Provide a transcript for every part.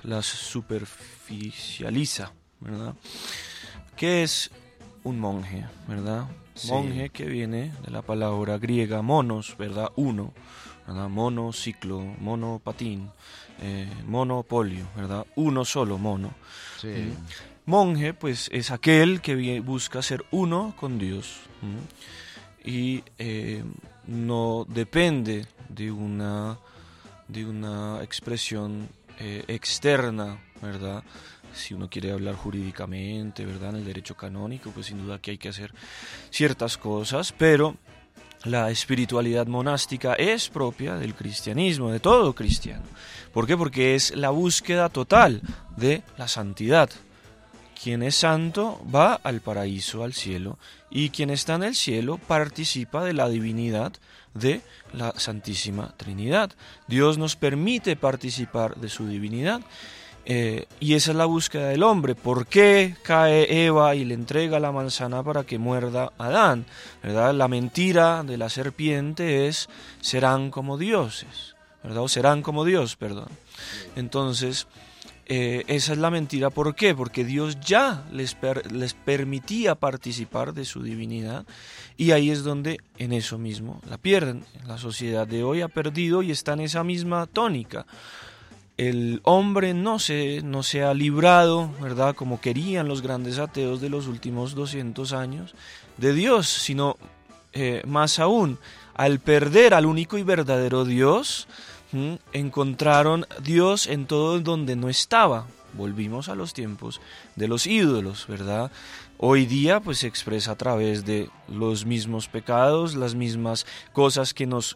las superficializa, ¿verdad? ¿Qué es un monje, verdad? Sí. Monje, que viene de la palabra griega monos, ¿verdad? Uno, ¿verdad? Monociclo, monopatín, monopolio, ¿verdad? Uno solo, mono. Sí. Monje, pues, es aquel que busca ser uno con Dios. Y no depende de una expresión externa, ¿verdad? Si uno quiere hablar jurídicamente, ¿verdad? En el derecho canónico, pues sin duda que hay que hacer ciertas cosas, pero la espiritualidad monástica es propia del cristianismo, de todo cristiano. ¿Por qué? Porque es la búsqueda total de la santidad. Quien es santo va al paraíso, al cielo, y quien está en el cielo participa de la divinidad de la Santísima Trinidad. Dios nos permite participar de su divinidad. Y esa es la búsqueda del hombre. ¿Por qué cae Eva y le entrega la manzana para que muerda a Adán? ¿Verdad? La mentira de la serpiente es: serán como dioses, ¿verdad? O serán como Dios, perdón. Entonces, esa es la mentira. ¿Por qué? Porque Dios ya les permitía participar de su divinidad, y ahí es donde en eso mismo la pierden. La sociedad de hoy ha perdido y está en esa misma tónica. El hombre no se ha librado, ¿verdad?, como querían los grandes ateos de los últimos 200 años, de Dios, sino más aún, al perder al único y verdadero Dios, encontraron Dios en todo donde no estaba. Volvimos a los tiempos de los ídolos, ¿verdad? Hoy día pues se expresa a través de los mismos pecados, las mismas cosas que nos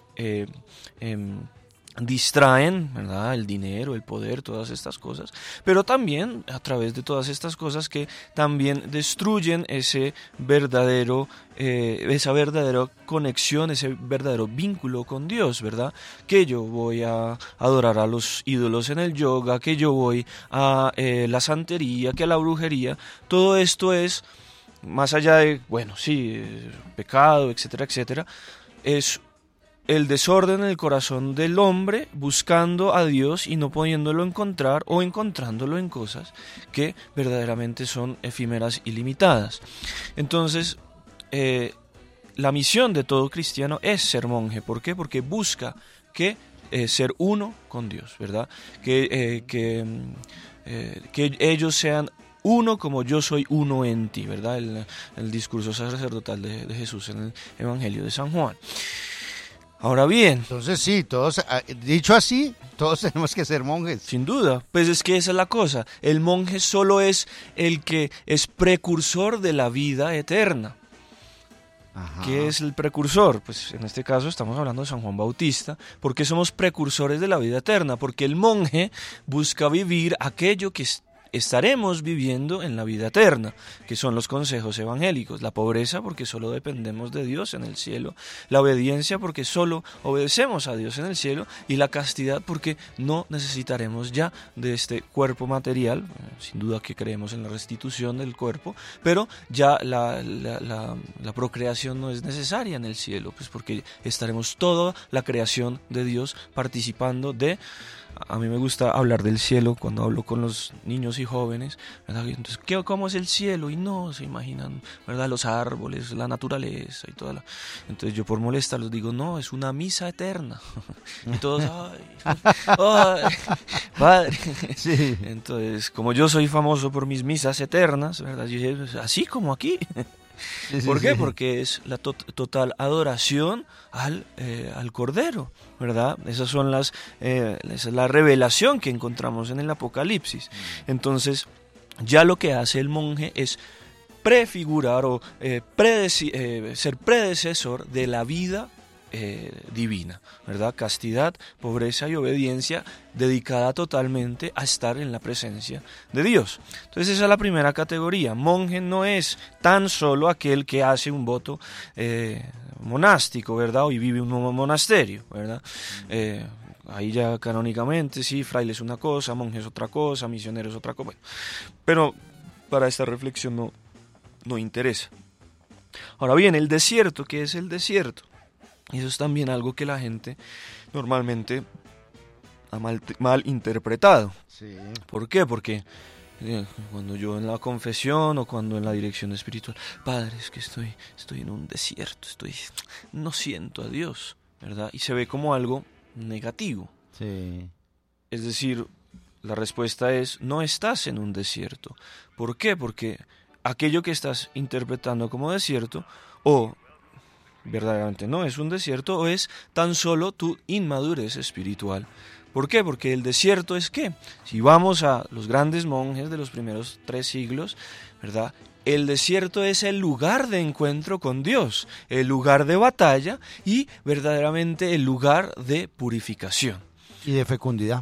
distraen, ¿verdad? El dinero, el poder, todas estas cosas, pero también a través de todas estas cosas que también destruyen esa verdadera conexión, ese verdadero vínculo con Dios, ¿verdad? Que yo voy a adorar a los ídolos en el yoga, que yo voy a la santería, que a la brujería. Todo esto es, más allá de, bueno, sí, pecado, etcétera, etcétera, es el desorden en el corazón del hombre buscando a Dios y no pudiéndolo encontrar, o encontrándolo en cosas que verdaderamente son efímeras y limitadas. Entonces, la misión de todo cristiano es ser monje. ¿Por qué? Porque busca ser uno con Dios, ¿verdad? Que ellos sean uno como yo soy uno en ti, ¿verdad? El discurso sacerdotal de Jesús en el Evangelio de San Juan. Ahora bien, entonces sí, todos, dicho así, todos tenemos que ser monjes. Sin duda, pues es que esa es la cosa. El monje solo es el que es precursor de la vida eterna. Ajá. ¿Qué es el precursor? Pues en este caso estamos hablando de San Juan Bautista. ¿Por qué somos precursores de la vida eterna? Porque el monje busca vivir aquello que estaremos viviendo en la vida eterna, que son los consejos evangélicos: la pobreza, porque solo dependemos de Dios en el cielo; la obediencia, porque solo obedecemos a Dios en el cielo; y la castidad, porque no necesitaremos ya de este cuerpo material. Sin duda que creemos en la restitución del cuerpo, pero ya la procreación no es necesaria en el cielo, pues porque estaremos toda la creación de Dios participando de... A mí me gusta hablar del cielo cuando hablo con los niños y jóvenes, ¿verdad? Entonces, ¿cómo es el cielo? Y no se imaginan, ¿verdad?, los árboles, la naturaleza y toda la... Entonces yo, por molestarlos, digo: no, es una misa eterna. Y todos, ay, padre. Sí. Entonces, como yo soy famoso por mis misas eternas, ¿verdad?, yo dije, así como aquí. Sí, ¿Por qué? sí. Porque es la total adoración al Cordero, ¿verdad? Esa es la revelación que encontramos en el Apocalipsis. Entonces, ya lo que hace el monje es prefigurar o ser predecesor de la vida divina, ¿verdad? Castidad, pobreza y obediencia, dedicada totalmente a estar en la presencia de Dios. Entonces esa es la primera categoría. Monje no es tan solo aquel que hace un voto monástico, ¿verdad? Y vive en un monasterio, ¿verdad? Ahí ya canónicamente, sí, fraile es una cosa, monje es otra cosa, misionero es otra cosa. Bueno, pero para esta reflexión no interesa. Ahora bien, el desierto, ¿qué es el desierto? Y eso es también algo que la gente normalmente mal interpretado. Sí. ¿Por qué? Porque cuando yo en la confesión o cuando en la dirección espiritual, Padre, es que estoy en un desierto, no siento a Dios, ¿verdad? Y se ve como algo negativo. Sí. Es decir, la respuesta es, no estás en un desierto. ¿Por qué? Porque aquello que estás interpretando como desierto, o verdaderamente no es un desierto, o es tan solo tu inmadurez espiritual. ¿Por qué? Porque el desierto es ¿qué? Si vamos a los grandes monjes de los primeros 3 siglos, ¿verdad? El desierto es el lugar de encuentro con Dios, el lugar de batalla y verdaderamente el lugar de purificación. Y de fecundidad.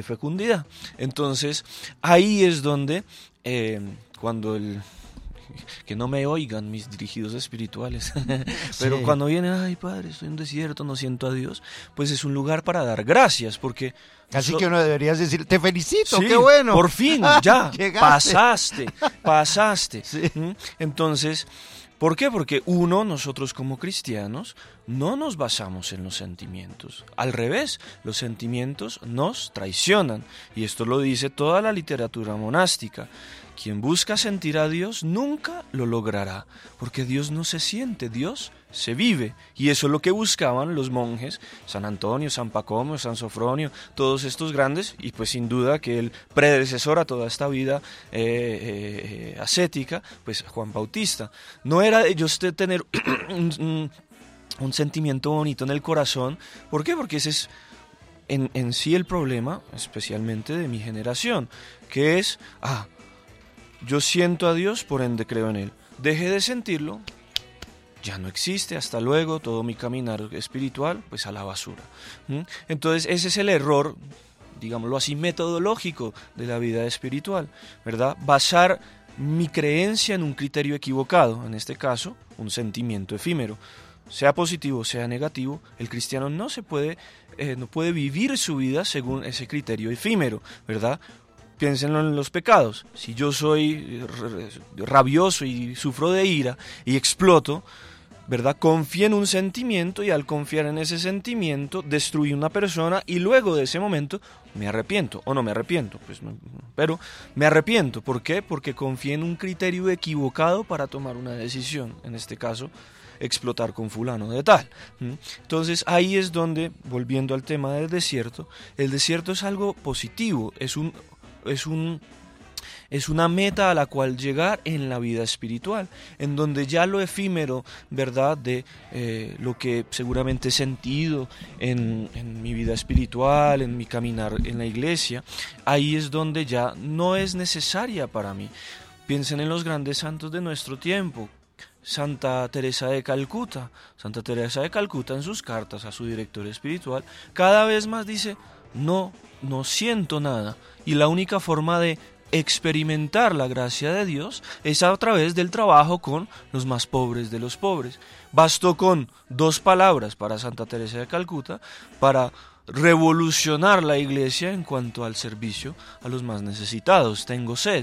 Entonces, ahí es donde, cuando que no me oigan mis dirigidos espirituales, pero Sí. cuando vienen, ay Padre, estoy en un desierto, no siento a Dios, pues es un lugar para dar gracias, porque... Así que uno debería decir, te felicito, sí, qué bueno. por fin, ya, Llegaste. pasaste. Sí. Entonces, ¿por qué? Porque nosotros como cristianos, no nos basamos en los sentimientos. Al revés, los sentimientos nos traicionan. Y esto lo dice toda la literatura monástica. Quien busca sentir a Dios nunca lo logrará, porque Dios no se siente, Dios se vive. Y eso es lo que buscaban los monjes, San Antonio, San Pacomio, San Sofronio, todos estos grandes, y pues sin duda que el predecesor a toda esta vida ascética, pues Juan Bautista. No era de ellos tener un sentimiento bonito en el corazón. ¿Por qué? Porque ese es en sí el problema, especialmente de mi generación, que es, yo siento a Dios, por ende creo en Él. Dejé de sentirlo, ya no existe, hasta luego, todo mi caminar espiritual, pues a la basura. Entonces ese es el error, digámoslo así, metodológico de la vida espiritual, ¿verdad? Basar mi creencia en un criterio equivocado, en este caso, un sentimiento efímero. Sea positivo, sea negativo, el cristiano no puede vivir su vida según ese criterio efímero, ¿verdad? Piénsenlo en los pecados. Si yo soy rabioso y sufro de ira y exploto, ¿verdad? Confié en un sentimiento y al confiar en ese sentimiento destruí una persona y luego de ese momento me arrepiento. O no me arrepiento, pues no, pero me arrepiento. ¿Por qué? Porque confié en un criterio equivocado para tomar una decisión. En este caso, explotar con fulano de tal. Entonces ahí es donde, volviendo al tema del desierto, el desierto es algo positivo, es una meta a la cual llegar en la vida espiritual, en donde ya lo efímero, ¿verdad?, de lo que seguramente he sentido en mi vida espiritual, en mi caminar en la iglesia, ahí es donde ya no es necesaria para mí. Piensen en los grandes santos de nuestro tiempo. Santa Teresa de Calcuta. Santa Teresa de Calcuta en sus cartas a su director espiritual cada vez más dice, no siento nada, y la única forma de experimentar la gracia de Dios es a través del trabajo con los más pobres de los pobres. Bastó con 2 palabras para Santa Teresa de Calcuta para revolucionar la iglesia en cuanto al servicio a los más necesitados. Tengo sed.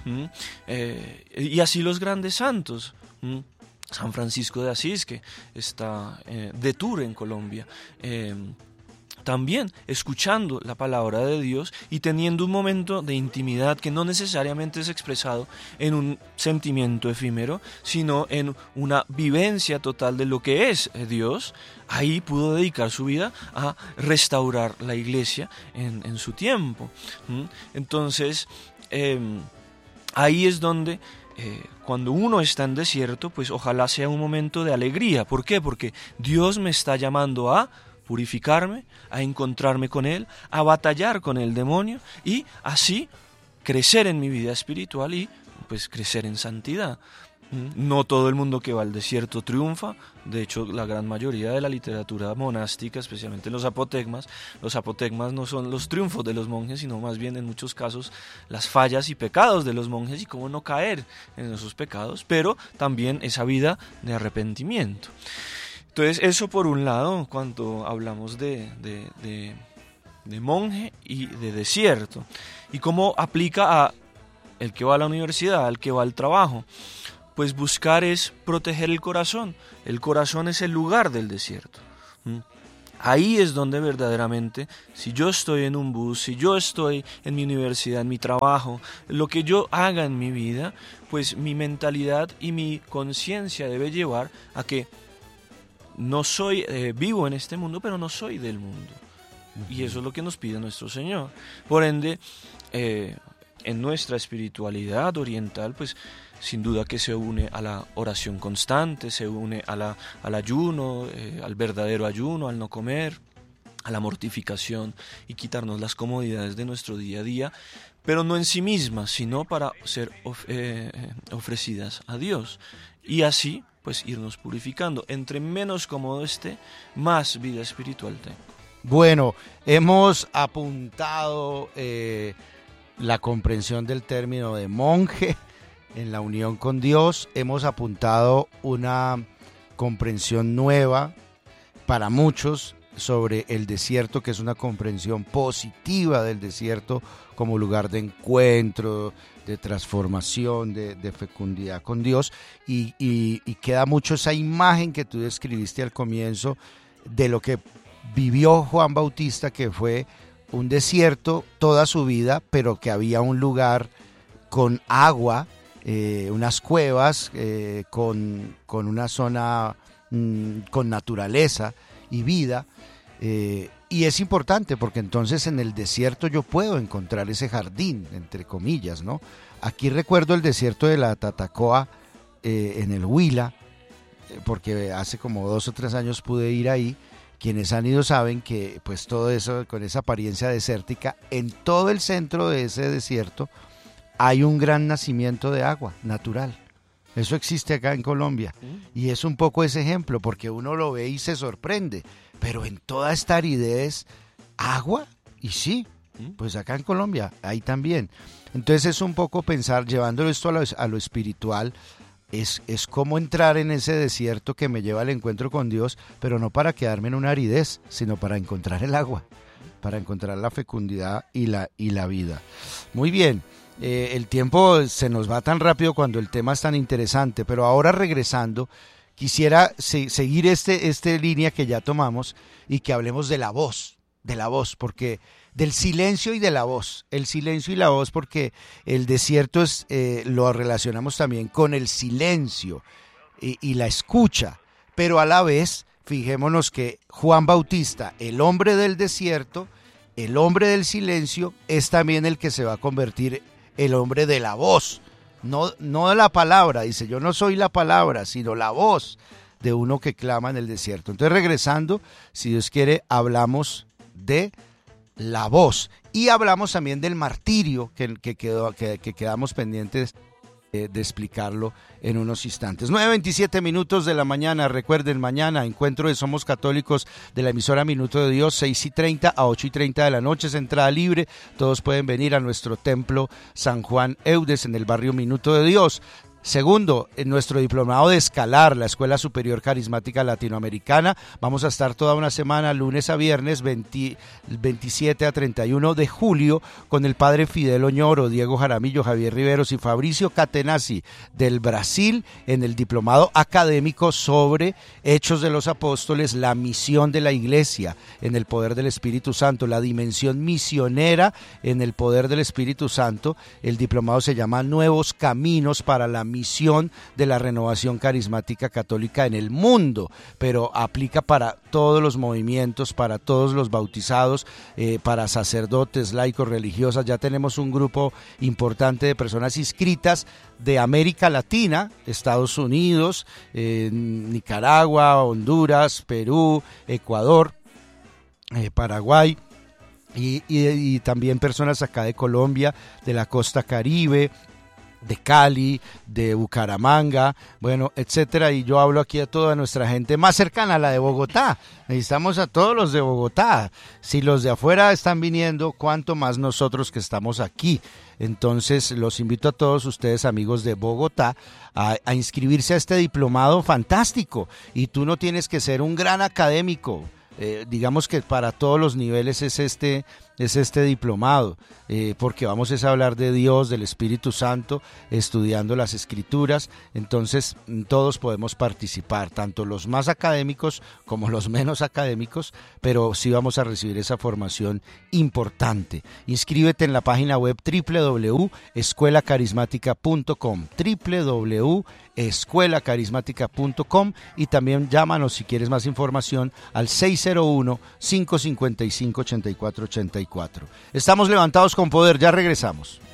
Y así los grandes santos. San Francisco de Asís, que está de tour en Colombia, también escuchando la palabra de Dios y teniendo un momento de intimidad que no necesariamente es expresado en un sentimiento efímero, sino en una vivencia total de lo que es Dios. Ahí pudo dedicar su vida a restaurar la iglesia en su tiempo. Entonces, ahí es donde cuando uno está en desierto, pues ojalá sea un momento de alegría. ¿Por qué? Porque Dios me está llamando a purificarme, a encontrarme con Él, a batallar con el demonio y así crecer en mi vida espiritual y pues crecer en santidad. No todo el mundo que va al desierto triunfa. De hecho, la gran mayoría de la literatura monástica, especialmente los apotegmas no son los triunfos de los monjes, sino más bien en muchos casos las fallas y pecados de los monjes y cómo no caer en esos pecados, pero también esa vida de arrepentimiento. Entonces, eso por un lado, cuando hablamos de monje y de desierto, y cómo aplica a el que va a la universidad, al que va al trabajo. Pues buscar es proteger el corazón. El corazón es el lugar del desierto. Ahí es donde verdaderamente, si yo estoy en un bus, si yo estoy en mi universidad, en mi trabajo, lo que yo haga en mi vida, pues mi mentalidad y mi conciencia debe llevar a que no soy vivo en este mundo, pero no soy del mundo. Y eso es lo que nos pide nuestro Señor. Por ende, en nuestra espiritualidad oriental, pues sin duda que se une a la oración constante, se une al ayuno, al verdadero ayuno, al no comer, a la mortificación y quitarnos las comodidades de nuestro día a día, pero no en sí mismas, sino para ser ofrecidas a Dios. Y así, pues irnos purificando. Entre menos cómodo esté, más vida espiritual tengo. Bueno, hemos apuntado la comprensión del término de monje en la unión con Dios. Hemos apuntado una comprensión nueva para muchos sobre el desierto, que es una comprensión positiva del desierto como lugar de encuentro, de transformación, de fecundidad con Dios, y queda mucho esa imagen que tú describiste al comienzo de lo que vivió Juan Bautista, que fue un desierto toda su vida, pero que había un lugar con agua, unas cuevas, con una zona con naturaleza y vida, y es importante porque entonces en el desierto yo puedo encontrar ese jardín, entre comillas, ¿no? Aquí recuerdo el desierto de la Tatacoa, en el Huila, porque hace como 2 o 3 años pude ir ahí. Quienes han ido saben que pues todo eso, con esa apariencia desértica, en todo el centro de ese desierto hay un gran nacimiento de agua natural. Eso existe acá en Colombia y es un poco ese ejemplo, porque uno lo ve y se sorprende, pero en toda esta aridez, agua, y sí, pues acá en Colombia hay también. Entonces es un poco pensar, llevándolo esto a lo espiritual, es como entrar en ese desierto que me lleva al encuentro con Dios, pero no para quedarme en una aridez, sino para encontrar el agua, para encontrar la fecundidad y la vida. Muy bien, el tiempo se nos va tan rápido cuando el tema es tan interesante, pero ahora regresando, quisiera seguir esta línea que ya tomamos y que hablemos de la voz, porque del silencio y de la voz, el silencio y la voz, porque el desierto lo relacionamos también con el silencio y la escucha, pero a la vez fijémonos que Juan Bautista, el hombre del desierto, el hombre del silencio, es también el que se va a convertir el hombre de la voz, no de la palabra. Dice, yo no soy la palabra, sino la voz de uno que clama en el desierto. Entonces, regresando, si Dios quiere, hablamos de la voz y hablamos también del martirio que quedamos pendientes de explicarlo en unos instantes. 9:27 de la mañana. Recuerden, mañana encuentro de Somos Católicos de la emisora Minuto de Dios, 6:30 a 8:30 de la noche, es entrada libre. Todos pueden venir a nuestro templo San Juan Eudes en el barrio Minuto de Dios. Segundo, en nuestro diplomado de Escalar, la Escuela Superior Carismática Latinoamericana, vamos a estar toda una semana, lunes a viernes, 27 a 31 de julio, con el padre Fidel Oñoro, Diego Jaramillo, Javier Riveros y Fabricio Catenazzi del Brasil, en el diplomado académico sobre Hechos de los Apóstoles, la misión de la Iglesia en el poder del Espíritu Santo, la dimensión misionera en el poder del Espíritu Santo. El diplomado se llama Nuevos Caminos para la misión de la renovación carismática católica en el mundo, pero aplica para todos los movimientos, para todos los bautizados, para sacerdotes, laicos, religiosas. Ya tenemos un grupo importante de personas inscritas de América Latina, Estados Unidos, Nicaragua, Honduras, Perú, Ecuador, Paraguay, y también personas acá de Colombia, de la costa Caribe, de Cali, de Bucaramanga, bueno, etcétera, y yo hablo aquí a toda nuestra gente más cercana, a la de Bogotá. Necesitamos a todos los de Bogotá. Si los de afuera están viniendo, cuánto más nosotros que estamos aquí. Entonces los invito a todos ustedes, amigos de Bogotá, a inscribirse a este diplomado fantástico, y tú no tienes que ser un gran académico. Digamos que para todos los niveles es este es este diplomado, porque vamos a hablar de Dios, del Espíritu Santo, estudiando las Escrituras. Entonces todos podemos participar, tanto los más académicos como los menos académicos, pero sí vamos a recibir esa formación importante. Inscríbete en la página web www.escuelacarismática.com, www.escuelacarismática.com, y también llámanos si quieres más información al 601-555-8484. Estamos levantados con poder, ya regresamos.